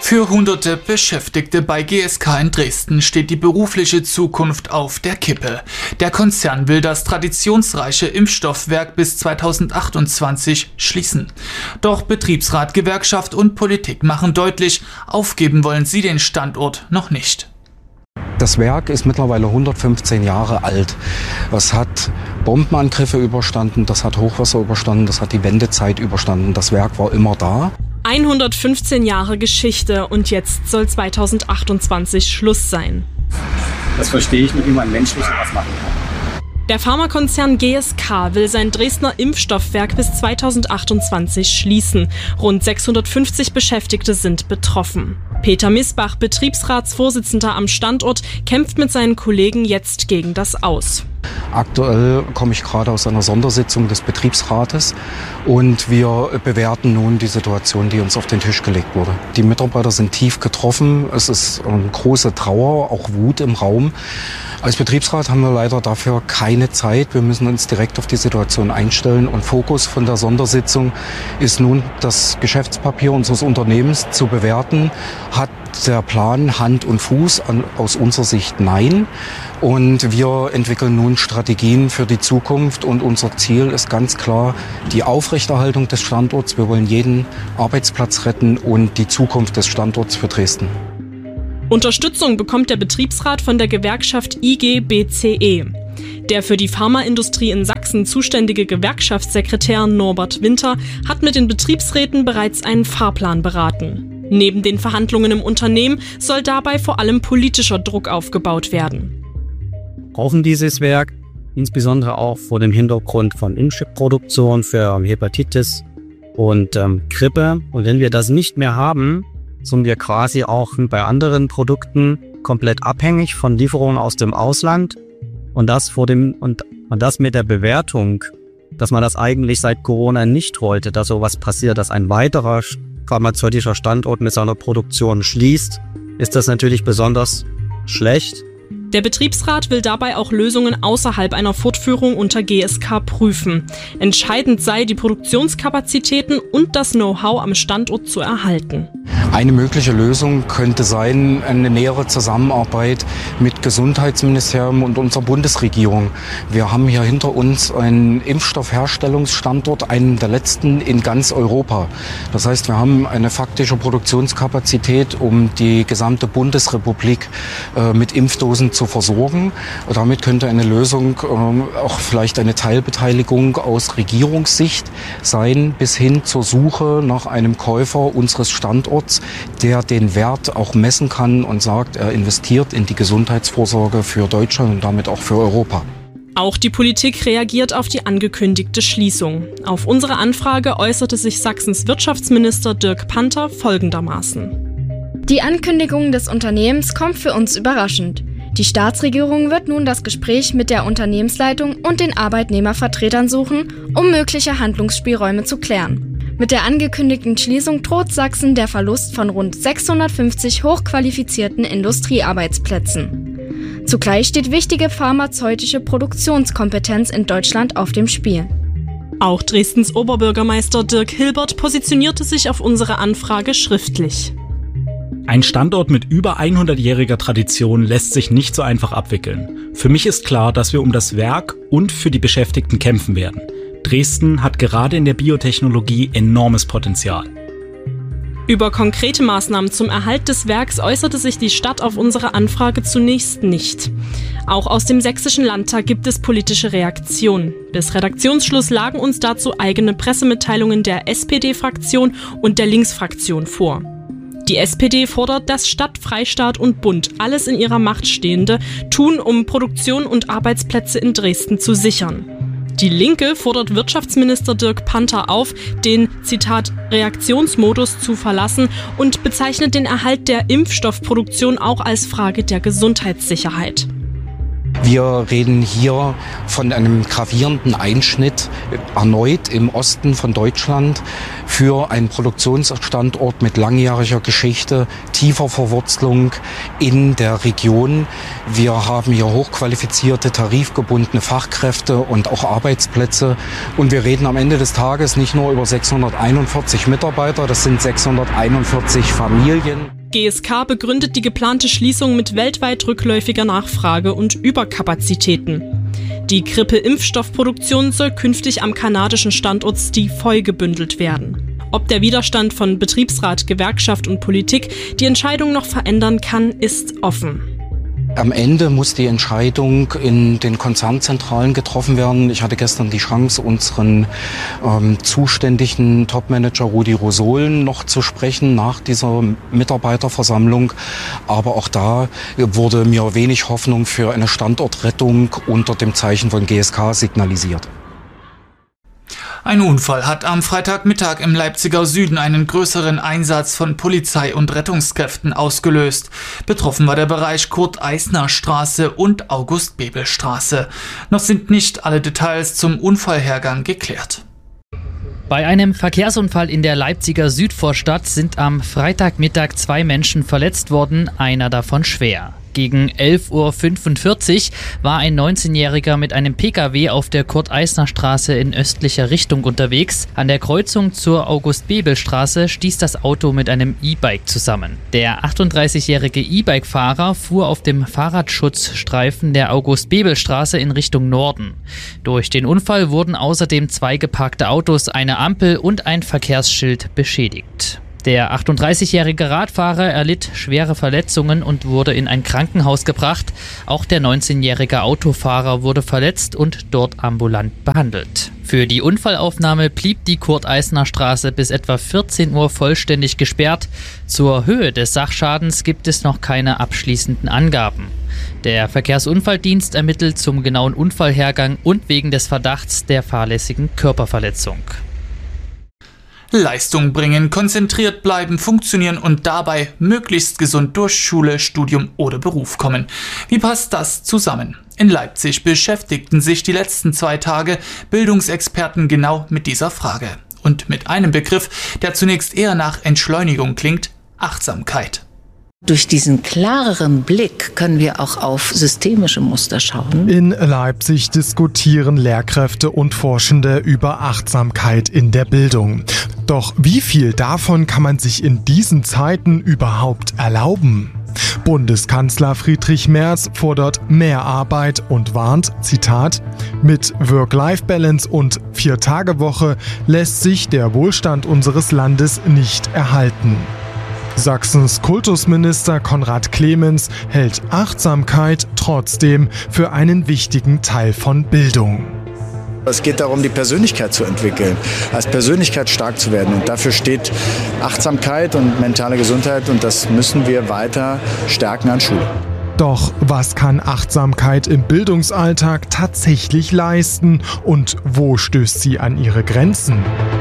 Für hunderte Beschäftigte bei GSK in Dresden steht die berufliche Zukunft auf der Kippe. Der Konzern will das traditionsreiche Impfstoffwerk bis 2028 schließen. Doch Betriebsrat, Gewerkschaft und Politik machen deutlich, aufgeben wollen sie den Standort noch nicht. Das Werk ist mittlerweile 115 Jahre alt. Das hat Bombenangriffe überstanden, das hat Hochwasser überstanden, das hat die Wendezeit überstanden. Das Werk war immer da. 115 Jahre Geschichte und jetzt soll 2028 Schluss sein. Das verstehe ich nicht, wie man menschlich was machen kann. Der Pharmakonzern GSK will sein Dresdner Impfstoffwerk bis 2028 schließen. Rund 650 Beschäftigte sind betroffen. Peter Misbach, Betriebsratsvorsitzender am Standort, kämpft mit seinen Kollegen jetzt gegen das Aus. Aktuell komme ich gerade aus einer Sondersitzung des Betriebsrates und wir bewerten nun die Situation, die uns auf den Tisch gelegt wurde. Die Mitarbeiter sind tief getroffen, es ist eine große Trauer, auch Wut im Raum. Als Betriebsrat haben wir leider dafür keine Zeit. Wir müssen uns direkt auf die Situation einstellen und Fokus von der Sondersitzung ist nun, das Geschäftspapier unseres Unternehmens zu bewerten. Hat der Plan Hand und Fuß? Aus unserer Sicht nein. Und wir entwickeln nun Strategien für die Zukunft und unser Ziel ist ganz klar die Aufrechterhaltung des Standorts. Wir wollen jeden Arbeitsplatz retten und die Zukunft des Standorts für Dresden. Unterstützung bekommt der Betriebsrat von der Gewerkschaft IG BCE. Der für die Pharmaindustrie in Sachsen zuständige Gewerkschaftssekretär Norbert Winter hat mit den Betriebsräten bereits einen Fahrplan beraten. Neben den Verhandlungen im Unternehmen soll dabei vor allem politischer Druck aufgebaut werden. Wir brauchen dieses Werk, insbesondere auch vor dem Hintergrund von Impfstoffproduktion für Hepatitis und Grippe. Und wenn wir das nicht mehr haben, sind wir quasi auch bei anderen Produkten komplett abhängig von Lieferungen aus dem Ausland. Und das das mit der Bewertung, dass man das eigentlich seit Corona nicht wollte, dass sowas passiert, dass ein weiterer pharmazeutischer Standort mit seiner Produktion schließt, ist das natürlich besonders schlecht. Der Betriebsrat will dabei auch Lösungen außerhalb einer Fortführung unter GSK prüfen. Entscheidend sei, die Produktionskapazitäten und das Know-how am Standort zu erhalten. Eine mögliche Lösung könnte sein, eine nähere Zusammenarbeit mit Gesundheitsministerium und unserer Bundesregierung. Wir haben hier hinter uns einen Impfstoffherstellungsstandort, einen der letzten in ganz Europa. Das heißt, wir haben eine faktische Produktionskapazität, um die gesamte Bundesrepublik mit Impfdosen zu versorgen. Damit könnte eine Lösung auch vielleicht eine Teilbeteiligung aus Regierungssicht sein, bis hin zur Suche nach einem Käufer unseres Standorts, der den Wert auch messen kann und sagt, er investiert in die Gesundheitsvorsorge für Deutschland und damit auch für Europa. Auch die Politik reagiert auf die angekündigte Schließung. Auf unsere Anfrage äußerte sich Sachsens Wirtschaftsminister Dirk Panther folgendermaßen. Die Ankündigung des Unternehmens kommt für uns überraschend. Die Staatsregierung wird nun das Gespräch mit der Unternehmensleitung und den Arbeitnehmervertretern suchen, um mögliche Handlungsspielräume zu klären. Mit der angekündigten Schließung droht Sachsen der Verlust von rund 650 hochqualifizierten Industriearbeitsplätzen. Zugleich steht wichtige pharmazeutische Produktionskompetenz in Deutschland auf dem Spiel. Auch Dresdens Oberbürgermeister Dirk Hilbert positionierte sich auf unsere Anfrage schriftlich. Ein Standort mit über 100-jähriger Tradition lässt sich nicht so einfach abwickeln. Für mich ist klar, dass wir um das Werk und für die Beschäftigten kämpfen werden. Dresden hat gerade in der Biotechnologie enormes Potenzial. Über konkrete Maßnahmen zum Erhalt des Werks äußerte sich die Stadt auf unsere Anfrage zunächst nicht. Auch aus dem Sächsischen Landtag gibt es politische Reaktionen. Bis Redaktionsschluss lagen uns dazu eigene Pressemitteilungen der SPD-Fraktion und der Linksfraktion vor. Die SPD fordert, dass Stadt, Freistaat und Bund alles in ihrer Macht Stehende tun, um Produktion und Arbeitsplätze in Dresden zu sichern. Die Linke fordert Wirtschaftsminister Dirk Panther auf, den, Zitat, Reaktionsmodus zu verlassen und bezeichnet den Erhalt der Impfstoffproduktion auch als Frage der Gesundheitssicherheit. Wir reden hier von einem gravierenden Einschnitt erneut im Osten von Deutschland für einen Produktionsstandort mit langjähriger Geschichte, tiefer Verwurzelung in der Region. Wir haben hier hochqualifizierte, tarifgebundene Fachkräfte und auch Arbeitsplätze. Und wir reden am Ende des Tages nicht nur über 641 Mitarbeiter, das sind 641 Familien. GSK begründet die geplante Schließung mit weltweit rückläufiger Nachfrage und Überkapazitäten. Die Grippe-Impfstoffproduktion soll künftig am kanadischen Standort Stiefoi gebündelt werden. Ob der Widerstand von Betriebsrat, Gewerkschaft und Politik die Entscheidung noch verändern kann, ist offen. Am Ende muss die Entscheidung in den Konzernzentralen getroffen werden. Ich hatte gestern die Chance, unseren zuständigen Topmanager Rudi Rosohlen noch zu sprechen nach dieser Mitarbeiterversammlung. Aber auch da wurde mir wenig Hoffnung für eine Standortrettung unter dem Zeichen von GSK signalisiert. Ein Unfall hat am Freitagmittag im Leipziger Süden einen größeren Einsatz von Polizei und Rettungskräften ausgelöst. Betroffen war der Bereich Kurt-Eisner-Straße und August-Bebel-Straße. Noch sind nicht alle Details zum Unfallhergang geklärt. Bei einem Verkehrsunfall in der Leipziger Südvorstadt sind am Freitagmittag 2 Menschen verletzt worden, einer davon schwer. Gegen 11:45 Uhr war ein 19-Jähriger mit einem Pkw auf der Kurt-Eisner-Straße in östlicher Richtung unterwegs. An der Kreuzung zur August-Bebel-Straße stieß das Auto mit einem E-Bike zusammen. Der 38-jährige E-Bike-Fahrer fuhr auf dem Fahrradschutzstreifen der August-Bebel-Straße in Richtung Norden. Durch den Unfall wurden außerdem 2 geparkte Autos, eine Ampel und ein Verkehrsschild beschädigt. Der 38-jährige Radfahrer erlitt schwere Verletzungen und wurde in ein Krankenhaus gebracht. Auch der 19-jährige Autofahrer wurde verletzt und dort ambulant behandelt. Für die Unfallaufnahme blieb die Kurt-Eisner-Straße bis etwa 14 Uhr vollständig gesperrt. Zur Höhe des Sachschadens gibt es noch keine abschließenden Angaben. Der Verkehrsunfalldienst ermittelt zum genauen Unfallhergang und wegen des Verdachts der fahrlässigen Körperverletzung. Leistung bringen, konzentriert bleiben, funktionieren und dabei möglichst gesund durch Schule, Studium oder Beruf kommen. Wie passt das zusammen? In Leipzig beschäftigten sich die letzten 2 Tage Bildungsexperten genau mit dieser Frage. Und mit einem Begriff, der zunächst eher nach Entschleunigung klingt: Achtsamkeit. Durch diesen klareren Blick können wir auch auf systemische Muster schauen. In Leipzig diskutieren Lehrkräfte und Forschende über Achtsamkeit in der Bildung. Doch wie viel davon kann man sich in diesen Zeiten überhaupt erlauben? Bundeskanzler Friedrich Merz fordert mehr Arbeit und warnt, Zitat, mit Work-Life-Balance und 4-Tage-Woche lässt sich der Wohlstand unseres Landes nicht erhalten. Sachsens Kultusminister Konrad Clemens hält Achtsamkeit trotzdem für einen wichtigen Teil von Bildung. Es geht darum, die Persönlichkeit zu entwickeln, als Persönlichkeit stark zu werden. Und dafür steht Achtsamkeit und mentale Gesundheit, und das müssen wir weiter stärken an Schule. Doch was kann Achtsamkeit im Bildungsalltag tatsächlich leisten und wo stößt sie an ihre Grenzen?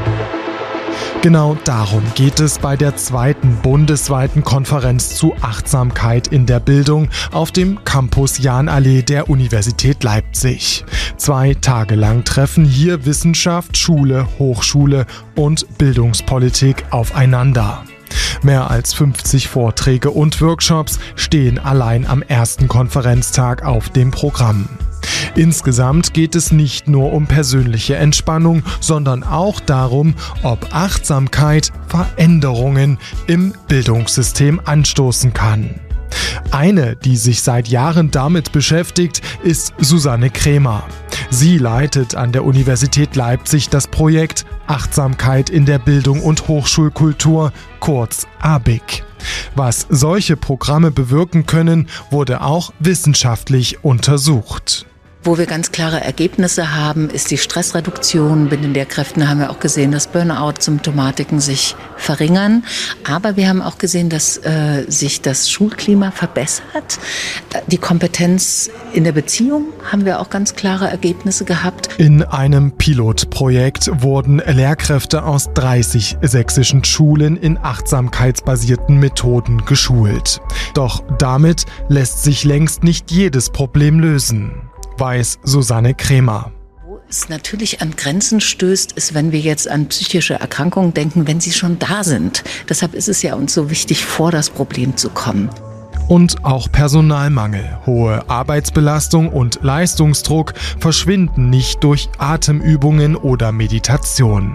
Genau darum geht es bei der 2. bundesweiten Konferenz zu Achtsamkeit in der Bildung auf dem Campus Jahnallee der Universität Leipzig. 2 Tage lang treffen hier Wissenschaft, Schule, Hochschule und Bildungspolitik aufeinander. Mehr als 50 Vorträge und Workshops stehen allein am ersten Konferenztag auf dem Programm. Insgesamt geht es nicht nur um persönliche Entspannung, sondern auch darum, ob Achtsamkeit Veränderungen im Bildungssystem anstoßen kann. Eine, die sich seit Jahren damit beschäftigt, ist Susanne Krämer. Sie leitet an der Universität Leipzig das Projekt Achtsamkeit in der Bildung und Hochschulkultur, kurz ABIC. Was solche Programme bewirken können, wurde auch wissenschaftlich untersucht. Wo wir ganz klare Ergebnisse haben, ist die Stressreduktion. Bei den Lehrkräften haben wir auch gesehen, dass Burnout-Symptomatiken sich verringern. Aber wir haben auch gesehen, dass sich das Schulklima verbessert. Die Kompetenz in der Beziehung haben wir auch ganz klare Ergebnisse gehabt. In einem Pilotprojekt wurden Lehrkräfte aus 30 sächsischen Schulen in achtsamkeitsbasierten Methoden geschult. Doch damit lässt sich längst nicht jedes Problem lösen, weiß Susanne Krämer. Wo es natürlich an Grenzen stößt, ist, wenn wir jetzt an psychische Erkrankungen denken, wenn sie schon da sind. Deshalb ist es ja uns so wichtig, vor das Problem zu kommen. Und auch Personalmangel, hohe Arbeitsbelastung und Leistungsdruck verschwinden nicht durch Atemübungen oder Meditation.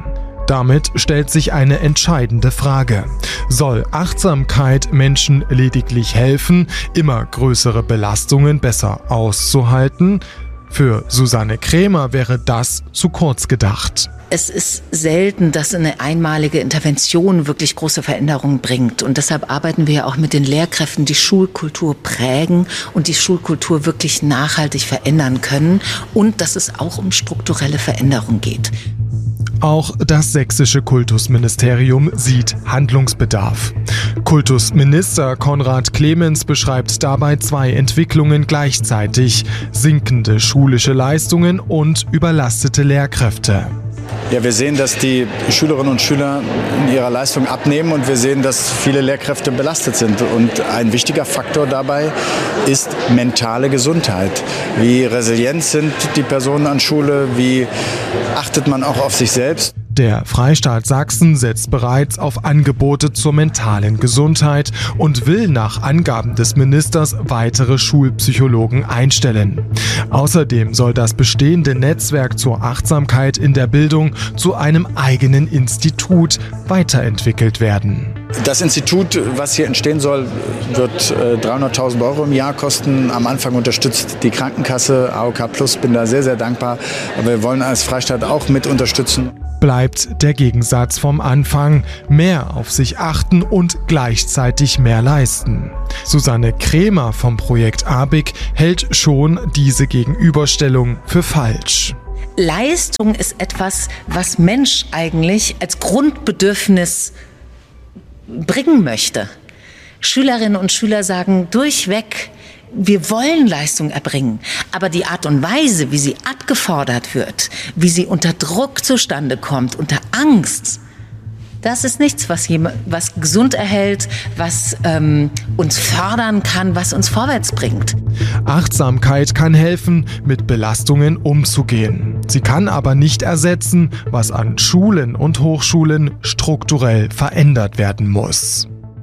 Damit stellt sich eine entscheidende Frage. Soll Achtsamkeit Menschen lediglich helfen, immer größere Belastungen besser auszuhalten? Für Susanne Krämer wäre das zu kurz gedacht. Es ist selten, dass eine einmalige Intervention wirklich große Veränderungen bringt. Und deshalb arbeiten wir auch mit den Lehrkräften, die Schulkultur prägen und die Schulkultur wirklich nachhaltig verändern können. Und dass es auch um strukturelle Veränderung geht. Auch das sächsische Kultusministerium sieht Handlungsbedarf. Kultusminister Konrad Clemens beschreibt dabei 2 Entwicklungen gleichzeitig: sinkende schulische Leistungen und überlastete Lehrkräfte. Ja, wir sehen, dass die Schülerinnen und Schüler in ihrer Leistung abnehmen und wir sehen, dass viele Lehrkräfte belastet sind. Und ein wichtiger Faktor dabei ist mentale Gesundheit. Wie resilient sind die Personen an Schule? Wie achtet man auch auf sich selbst? Der Freistaat Sachsen setzt bereits auf Angebote zur mentalen Gesundheit und will nach Angaben des Ministers weitere Schulpsychologen einstellen. Außerdem soll das bestehende Netzwerk zur Achtsamkeit in der Bildung zu einem eigenen Institut weiterentwickelt werden. Das Institut, was hier entstehen soll, wird 300.000 € im Jahr kosten. Am Anfang unterstützt die Krankenkasse, AOK Plus, bin da sehr, sehr dankbar. Aber wir wollen als Freistaat auch mit unterstützen. Bleibt der Gegensatz vom Anfang: mehr auf sich achten und gleichzeitig mehr leisten. Susanne Krämer vom Projekt ABIC hält schon diese Gegenüberstellung für falsch. Leistung ist etwas, was Mensch eigentlich als Grundbedürfnis bringen möchte. Schülerinnen und Schüler sagen durchweg, wir wollen Leistung erbringen, aber die Art und Weise, wie sie abgefordert wird, wie sie unter Druck zustande kommt, unter Angst, das ist nichts, was gesund erhält, was uns fördern kann, was uns vorwärts bringt. Achtsamkeit kann helfen, mit Belastungen umzugehen. Sie kann aber nicht ersetzen, was an Schulen und Hochschulen strukturell verändert werden muss.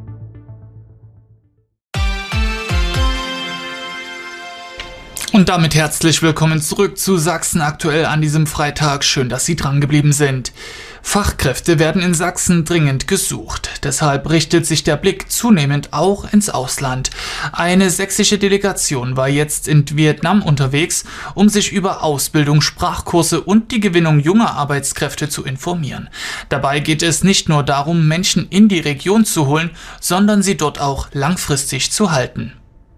Und damit herzlich willkommen zurück zu Sachsen aktuell an diesem Freitag. Schön, dass Sie dran geblieben sind. Fachkräfte werden in Sachsen dringend gesucht. Deshalb richtet sich der Blick zunehmend auch ins Ausland. Eine sächsische Delegation war jetzt in Vietnam unterwegs, um sich über Ausbildung, Sprachkurse und die Gewinnung junger Arbeitskräfte zu informieren. Dabei geht es nicht nur darum, Menschen in die Region zu holen, sondern sie dort auch langfristig zu halten.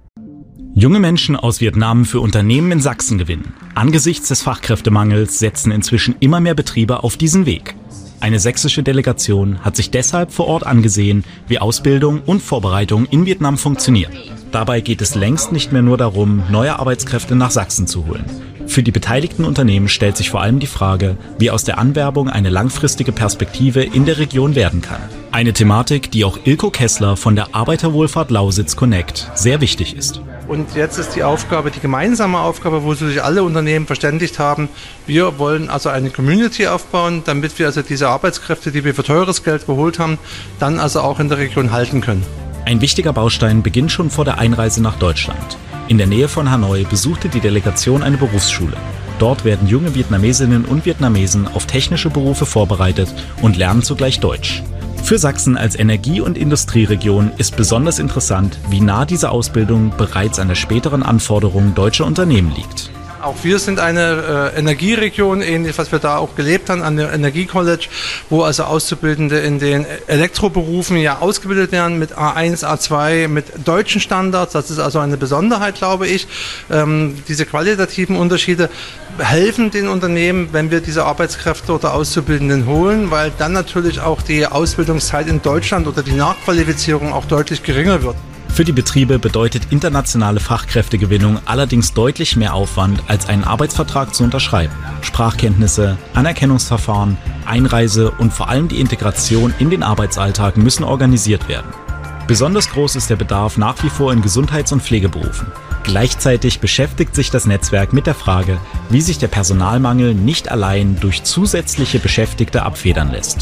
Junge Menschen aus Vietnam für Unternehmen in Sachsen gewinnen. Angesichts des Fachkräftemangels setzen inzwischen immer mehr Betriebe auf diesen Weg. Eine sächsische Delegation hat sich deshalb vor Ort angesehen, wie Ausbildung und Vorbereitung in Vietnam funktioniert. Dabei geht es längst nicht mehr nur darum, neue Arbeitskräfte nach Sachsen zu holen. Für die beteiligten Unternehmen stellt sich vor allem die Frage, wie aus der Anwerbung eine langfristige Perspektive in der Region werden kann. Eine Thematik, die auch Ilko Kessler von der Arbeiterwohlfahrt Lausitz Connect sehr wichtig ist. Und jetzt ist die Aufgabe, die gemeinsame Aufgabe, wo sich alle Unternehmen verständigt haben, wir wollen also eine Community aufbauen, damit wir also diese Arbeitskräfte, die wir für teures Geld geholt haben, dann also auch in der Region halten können. Ein wichtiger Baustein beginnt schon vor der Einreise nach Deutschland. In der Nähe von Hanoi besuchte die Delegation eine Berufsschule. Dort werden junge Vietnamesinnen und Vietnamesen auf technische Berufe vorbereitet und lernen zugleich Deutsch. Für Sachsen als Energie- und Industrieregion ist besonders interessant, wie nah diese Ausbildung bereits an der späteren Anforderung deutscher Unternehmen liegt. Auch wir sind eine Energieregion, ähnlich was wir da auch gelebt haben, an der Energiecollege, wo also Auszubildende in den Elektroberufen ja ausgebildet werden mit A1, A2, mit deutschen Standards. Das ist also eine Besonderheit, glaube ich. Diese qualitativen Unterschiede helfen den Unternehmen, wenn wir diese Arbeitskräfte oder Auszubildenden holen, weil dann natürlich auch die Ausbildungszeit in Deutschland oder die Nachqualifizierung auch deutlich geringer wird. Für die Betriebe bedeutet internationale Fachkräftegewinnung allerdings deutlich mehr Aufwand, als einen Arbeitsvertrag zu unterschreiben. Sprachkenntnisse, Anerkennungsverfahren, Einreise und vor allem die Integration in den Arbeitsalltag müssen organisiert werden. Besonders groß ist der Bedarf nach wie vor in Gesundheits- und Pflegeberufen. Gleichzeitig beschäftigt sich das Netzwerk mit der Frage, wie sich der Personalmangel nicht allein durch zusätzliche Beschäftigte abfedern lässt.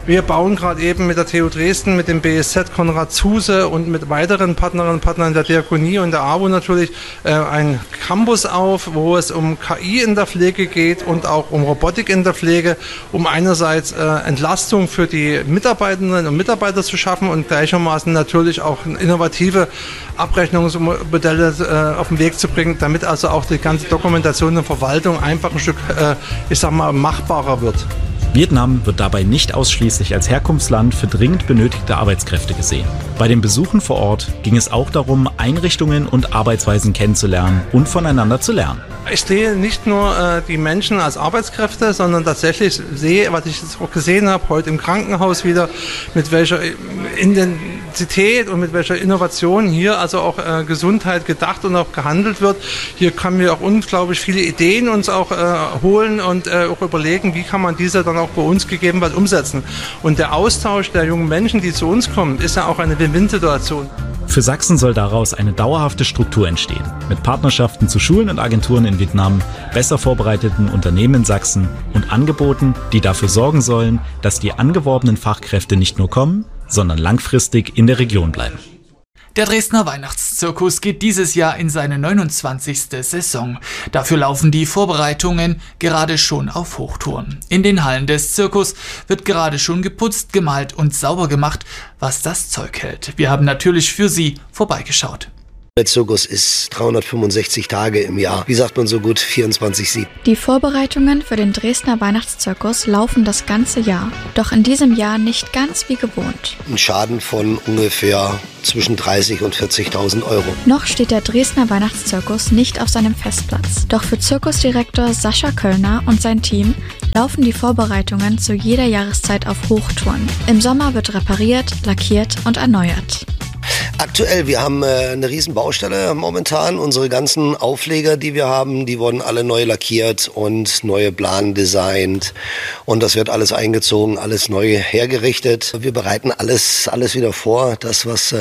Wir bauen gerade eben mit der TU Dresden, mit dem BSZ Konrad Zuse und mit weiteren Partnerinnen und Partnern der Diakonie und der AWO natürlich einen Campus auf, wo es um KI in der Pflege geht und auch um Robotik in der Pflege, um einerseits Entlastung für die Mitarbeiterinnen und Mitarbeiter zu schaffen und gleichermaßen natürlich auch innovative Abrechnungsmodelle auf den Weg zu bringen, damit also auch die ganze Dokumentation und Verwaltung einfach ein Stück, machbarer wird. Vietnam wird dabei nicht ausschließlich als Herkunftsland für dringend benötigte Arbeitskräfte gesehen. Bei den Besuchen vor Ort ging es auch darum, Einrichtungen und Arbeitsweisen kennenzulernen und voneinander zu lernen. Ich sehe nicht nur die Menschen als Arbeitskräfte, sondern tatsächlich sehe, was ich jetzt auch gesehen habe, heute im Krankenhaus wieder, mit welcher Intensität und mit welcher Innovation hier also auch Gesundheit gedacht und auch gehandelt wird. Hier können wir auch unglaublich viele Ideen uns auch holen und auch überlegen, wie kann man diese dann auch bei uns gegebenenfalls umsetzen. Und der Austausch der jungen Menschen, die zu uns kommen, ist ja auch eine Win-Win-Situation. Für Sachsen soll daraus eine dauerhafte Struktur entstehen, mit Partnerschaften zu Schulen und Agenturen in Vietnam, besser vorbereiteten Unternehmen in Sachsen und Angeboten, die dafür sorgen sollen, dass die angeworbenen Fachkräfte nicht nur kommen, sondern langfristig in der Region bleiben. Der Dresdner Weihnachtszirkus geht dieses Jahr in seine 29. Saison. Dafür laufen die Vorbereitungen gerade schon auf Hochtouren. In den Hallen des Zirkus wird gerade schon geputzt, gemalt und sauber gemacht, was das Zeug hält. Wir haben natürlich für Sie vorbeigeschaut. Der Zirkus ist 365 Tage im Jahr. Wie sagt man so gut, 24/7. Die Vorbereitungen für den Dresdner Weihnachtszirkus laufen das ganze Jahr. Doch in diesem Jahr nicht ganz wie gewohnt. Ein Schaden von ungefähr zwischen 30.000 und 40.000 Euro. Noch steht der Dresdner Weihnachtszirkus nicht auf seinem Festplatz. Doch für Zirkusdirektor Sascha Köllner und sein Team laufen die Vorbereitungen zu jeder Jahreszeit auf Hochtouren. Im Sommer wird repariert, lackiert und erneuert. Aktuell, wir haben eine riesen Baustelle momentan. Unsere ganzen Aufleger, die wir haben, die wurden alle neu lackiert und neue Planen designt. Und das wird alles eingezogen, alles neu hergerichtet. Wir bereiten alles wieder vor, das was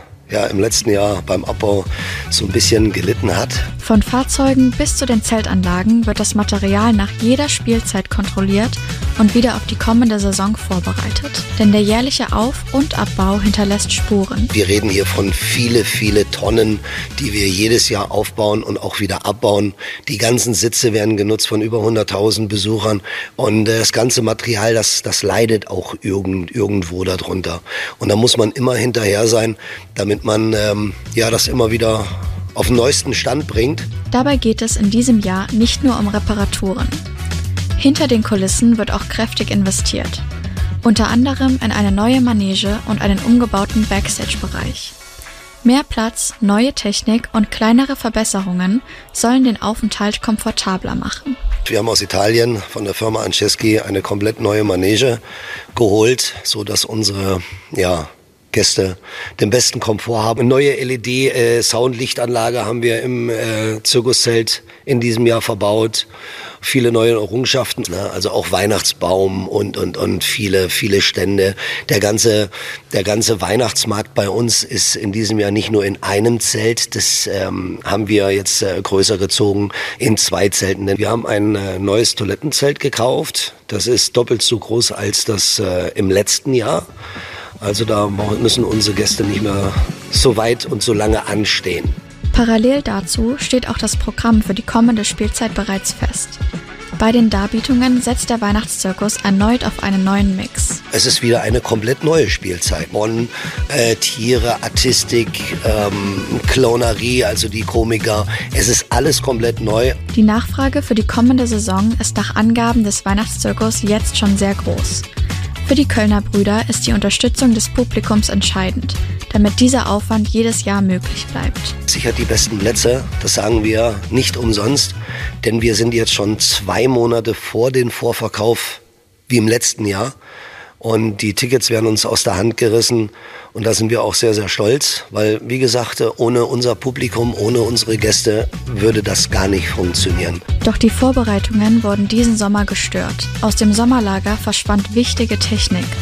im letzten Jahr beim Abbau so ein bisschen gelitten hat. Von Fahrzeugen bis zu den Zeltanlagen wird das Material nach jeder Spielzeit kontrolliert und wieder auf die kommende Saison vorbereitet. Denn der jährliche Auf- und Abbau hinterlässt Spuren. Wir reden hier von viele Tonnen, die wir jedes Jahr aufbauen und auch wieder abbauen. Die ganzen Sitze werden genutzt von über 100.000 Besuchern. Und das ganze Material, das leidet auch irgendwo darunter. Und da muss man immer hinterher sein, damit man das immer wieder auf den neuesten Stand bringt. Dabei geht es in diesem Jahr nicht nur um Reparaturen. Hinter den Kulissen wird auch kräftig investiert. Unter anderem in eine neue Manege und einen umgebauten Backstage-Bereich. Mehr Platz, neue Technik und kleinere Verbesserungen sollen den Aufenthalt komfortabler machen. Wir haben aus Italien von der Firma Anceschi eine komplett neue Manege geholt, sodass unsere Gäste den besten Komfort haben. Eine neue LED-Soundlichtanlage haben wir im Zirkuszelt in diesem Jahr verbaut. Viele neue Errungenschaften, also auch Weihnachtsbaum und viele Stände. Der ganze Weihnachtsmarkt bei uns ist in diesem Jahr nicht nur in einem Zelt, das haben wir jetzt größer gezogen in 2 Zelten. Wir haben ein neues Toilettenzelt gekauft, das ist doppelt so groß als das im letzten Jahr. Also da müssen unsere Gäste nicht mehr so weit und so lange anstehen. Parallel dazu steht auch das Programm für die kommende Spielzeit bereits fest. Bei den Darbietungen setzt der Weihnachtszirkus erneut auf einen neuen Mix. Es ist wieder eine komplett neue Spielzeit. Von Tiere, Artistik, Clownerie, also die Komiker. Es ist alles komplett neu. Die Nachfrage für die kommende Saison ist nach Angaben des Weihnachtszirkus jetzt schon sehr groß. Für die Kölner Brüder ist die Unterstützung des Publikums entscheidend, damit dieser Aufwand jedes Jahr möglich bleibt. Sicher die besten Plätze, das sagen wir nicht umsonst, denn wir sind jetzt schon 2 Monate vor dem Vorverkauf wie im letzten Jahr. Und die Tickets werden uns aus der Hand gerissen und da sind wir auch sehr, sehr stolz, weil, wie gesagt, ohne unser Publikum, ohne unsere Gäste würde das gar nicht funktionieren. Doch die Vorbereitungen wurden diesen Sommer gestört. Aus dem Sommerlager verschwand wichtige Technik.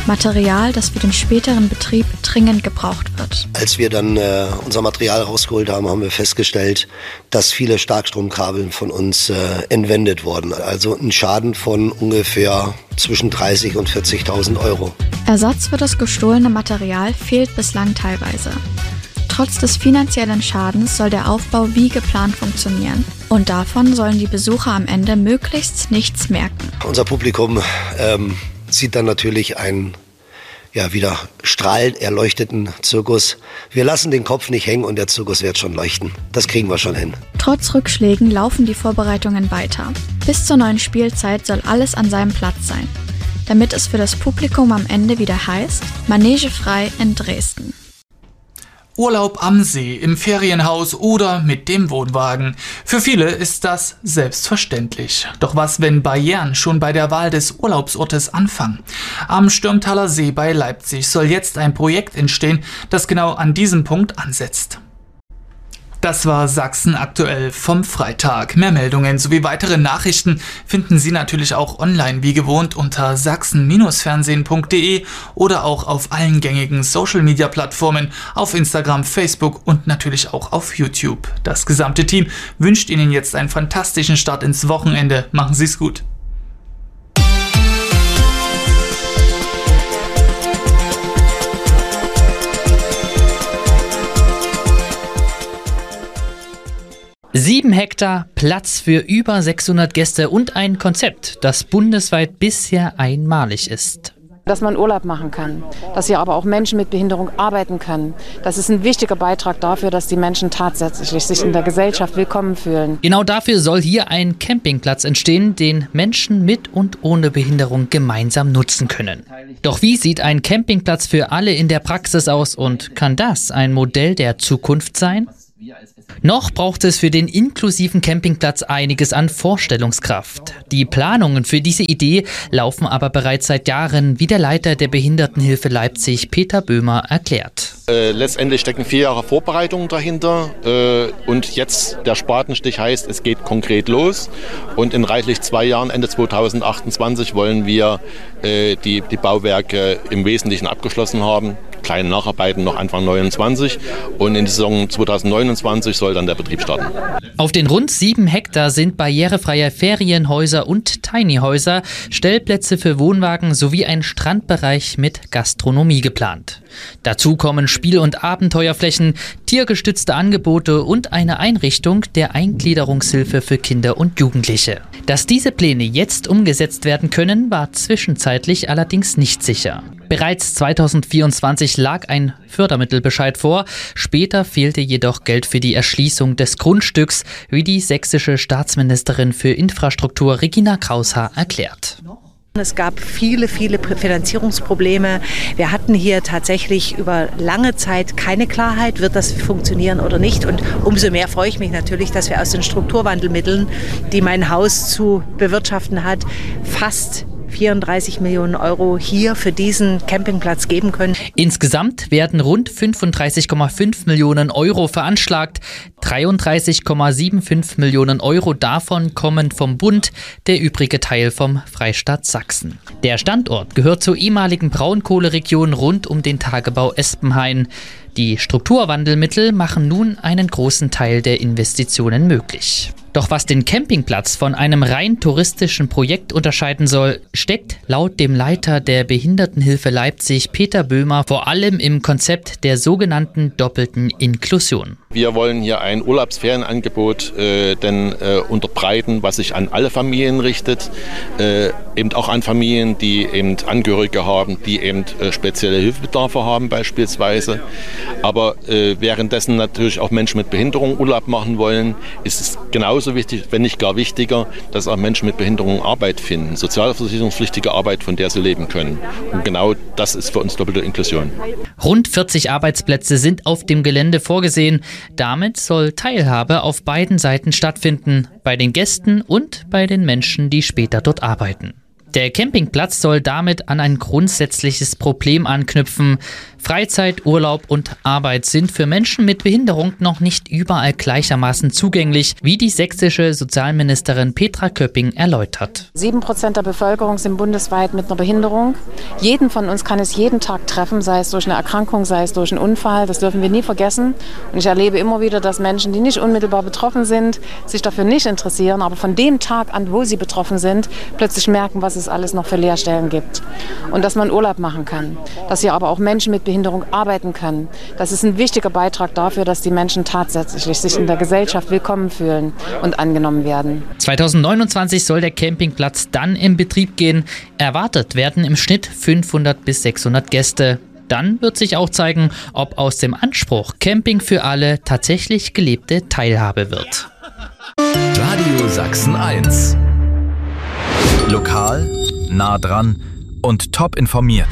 Material, das für den späteren Betrieb dringend gebraucht wird. Als wir dann unser Material rausgeholt haben, haben wir festgestellt, dass viele Starkstromkabel von uns entwendet wurden. Also ein Schaden von ungefähr zwischen 30.000 und 40.000 Euro. Ersatz für das gestohlene Material fehlt bislang teilweise. Trotz des finanziellen Schadens soll der Aufbau wie geplant funktionieren. Und davon sollen die Besucher am Ende möglichst nichts merken. Unser Publikum sieht dann natürlich einen wieder strahlend erleuchteten Zirkus. Wir lassen den Kopf nicht hängen und der Zirkus wird schon leuchten. Das kriegen wir schon hin. Trotz Rückschlägen laufen die Vorbereitungen weiter. Bis zur neuen Spielzeit soll alles an seinem Platz sein, damit es für das Publikum am Ende wieder heißt, manegefrei in Dresden. Urlaub am See, im Ferienhaus oder mit dem Wohnwagen. Für viele ist das selbstverständlich. Doch was, wenn Barrieren schon bei der Wahl des Urlaubsortes anfangen? Am Stürmtaler See bei Leipzig soll jetzt ein Projekt entstehen, das genau an diesem Punkt ansetzt. Das war Sachsen aktuell vom Freitag. Mehr Meldungen sowie weitere Nachrichten finden Sie natürlich auch online wie gewohnt unter sachsen-fernsehen.de oder auch auf allen gängigen Social-Media-Plattformen, auf Instagram, Facebook und natürlich auch auf YouTube. Das gesamte Team wünscht Ihnen jetzt einen fantastischen Start ins Wochenende. Machen Sie es gut. Sieben Hektar, Platz für über 600 Gäste und ein Konzept, das bundesweit bisher einmalig ist. Dass man Urlaub machen kann, dass hier aber auch Menschen mit Behinderung arbeiten können. Das ist ein wichtiger Beitrag dafür, dass die Menschen tatsächlich sich in der Gesellschaft willkommen fühlen. Genau dafür soll hier ein Campingplatz entstehen, den Menschen mit und ohne Behinderung gemeinsam nutzen können. Doch wie sieht ein Campingplatz für alle in der Praxis aus und kann das ein Modell der Zukunft sein? Noch braucht es für den inklusiven Campingplatz einiges an Vorstellungskraft. Die Planungen für diese Idee laufen aber bereits seit Jahren, wie der Leiter der Behindertenhilfe Leipzig, Peter Böhmer, erklärt. Letztendlich stecken 4 Jahre Vorbereitungen dahinter und jetzt der Spatenstich heißt, es geht konkret los und in reichlich 2 Jahren, Ende 2028, wollen wir die Bauwerke im Wesentlichen abgeschlossen haben. Kleine Nacharbeiten noch Anfang 29 und in der Saison 2029 soll dann der Betrieb starten. Auf den rund 7 Hektar sind barrierefreie Ferienhäuser und Tinyhäuser, Stellplätze für Wohnwagen sowie ein Strandbereich mit Gastronomie geplant. Dazu kommen Spiel- und Abenteuerflächen, tiergestützte Angebote und eine Einrichtung der Eingliederungshilfe für Kinder und Jugendliche. Dass diese Pläne jetzt umgesetzt werden können, war zwischenzeitlich allerdings nicht sicher. Bereits 2024 lag ein Fördermittelbescheid vor, später fehlte jedoch Geld für die Erschließung des Grundstücks, wie die sächsische Staatsministerin für Infrastruktur Regina Kraushaar erklärt. Es gab viele Finanzierungsprobleme. Wir hatten hier tatsächlich über lange Zeit keine Klarheit, wird das funktionieren oder nicht. Und umso mehr freue ich mich natürlich, dass wir aus den Strukturwandelmitteln, die mein Haus zu bewirtschaften hat, fast 34 Millionen Euro hier für diesen Campingplatz geben können. Insgesamt werden rund 35,5 Millionen Euro veranschlagt. 33,75 Millionen Euro davon kommen vom Bund, der übrige Teil vom Freistaat Sachsen. Der Standort gehört zur ehemaligen Braunkohleregion rund um den Tagebau Espenhain. Die Strukturwandelmittel machen nun einen großen Teil der Investitionen möglich. Doch was den Campingplatz von einem rein touristischen Projekt unterscheiden soll, steckt laut dem Leiter der Behindertenhilfe Leipzig, Peter Böhmer, vor allem im Konzept der sogenannten doppelten Inklusion. Wir wollen hier ein Urlaubsferienangebot unterbreiten, was sich an alle Familien richtet, eben auch an Familien, die eben Angehörige haben, die eben spezielle Hilfebedarfe haben beispielsweise. Aber währenddessen natürlich auch Menschen mit Behinderung Urlaub machen wollen, ist es genauso wichtig, wenn nicht gar wichtiger, dass auch Menschen mit Behinderung Arbeit finden, sozialversicherungspflichtige Arbeit, von der sie leben können. Und genau das ist für uns doppelte Inklusion. Rund 40 Arbeitsplätze sind auf dem Gelände vorgesehen. Damit soll Teilhabe auf beiden Seiten stattfinden, bei den Gästen und bei den Menschen, die später dort arbeiten. Der Campingplatz soll damit an ein grundsätzliches Problem anknüpfen. Freizeit, Urlaub und Arbeit sind für Menschen mit Behinderung noch nicht überall gleichermaßen zugänglich, wie die sächsische Sozialministerin Petra Köpping erläutert. 7% der Bevölkerung sind bundesweit mit einer Behinderung. Jeden von uns kann es jeden Tag treffen, sei es durch eine Erkrankung, sei es durch einen Unfall. Das dürfen wir nie vergessen. Und ich erlebe immer wieder, dass Menschen, die nicht unmittelbar betroffen sind, sich dafür nicht interessieren, aber von dem Tag an, wo sie betroffen sind, plötzlich merken, was es alles noch für Lehrstellen gibt. Und dass man Urlaub machen kann, dass hier aber auch Menschen mit Behinderung arbeiten können. Das ist ein wichtiger Beitrag dafür, dass die Menschen tatsächlich sich in der Gesellschaft willkommen fühlen und angenommen werden. 2029 soll der Campingplatz dann in Betrieb gehen. Erwartet werden im Schnitt 500 bis 600 Gäste. Dann wird sich auch zeigen, ob aus dem Anspruch Camping für alle tatsächlich gelebte Teilhabe wird. Radio Sachsen 1. Lokal, nah dran und top informiert.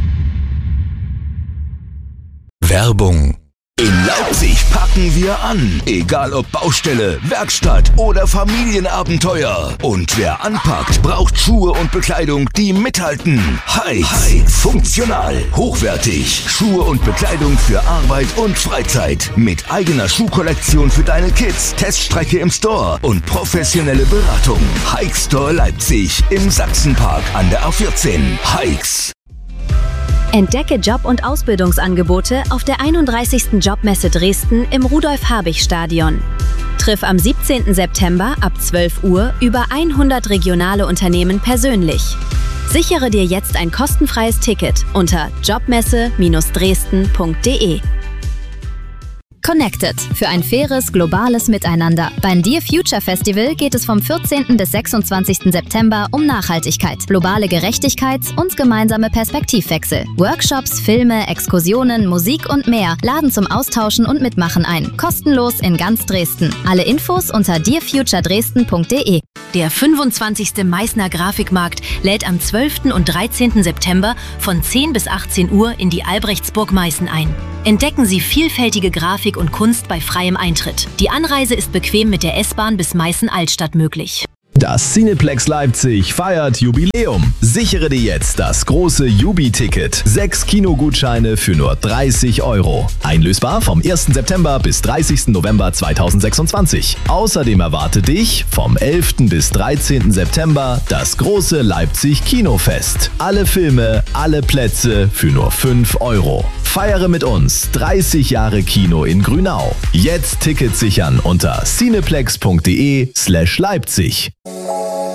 Werbung. In Leipzig packen wir an. Egal ob Baustelle, Werkstatt oder Familienabenteuer. Und wer anpackt, braucht Schuhe und Bekleidung, die mithalten. Heights. Funktional, hochwertig. Schuhe und Bekleidung für Arbeit und Freizeit. Mit eigener Schuhkollektion für deine Kids, Teststrecke im Store und professionelle Beratung. Heights Store Leipzig im Sachsenpark an der A14. Heights. Entdecke Job- und Ausbildungsangebote auf der 31. Jobmesse Dresden im Rudolf-Habich-Stadion. Triff am 17. September ab 12 Uhr über 100 regionale Unternehmen persönlich. Sichere dir jetzt ein kostenfreies Ticket unter jobmesse-dresden.de. Connected für ein faires, globales Miteinander. Beim Dear Future Festival geht es vom 14. bis 26. September um Nachhaltigkeit, globale Gerechtigkeit und gemeinsame Perspektivwechsel. Workshops, Filme, Exkursionen, Musik und mehr laden zum Austauschen und Mitmachen ein. Kostenlos in ganz Dresden. Alle Infos unter dearfuturedresden.de. Der 25. Meißner Grafikmarkt lädt am 12. und 13. September von 10 bis 18 Uhr in die Albrechtsburg Meißen ein. Entdecken Sie vielfältige Grafik und Kunst bei freiem Eintritt. Die Anreise ist bequem mit der S-Bahn bis Meißen-Altstadt möglich. Das Cineplex Leipzig feiert Jubiläum. Sichere dir jetzt das große Jubi-Ticket. 6 Kinogutscheine für nur 30 €. Einlösbar vom 1. September bis 30. November 2026. Außerdem erwartet dich vom 11. bis 13. September das große Leipzig Kinofest. Alle Filme, alle Plätze für nur 5 €. Feiere mit uns 30 Jahre Kino in Grünau. Jetzt Tickets sichern unter cineplex.de/Leipzig.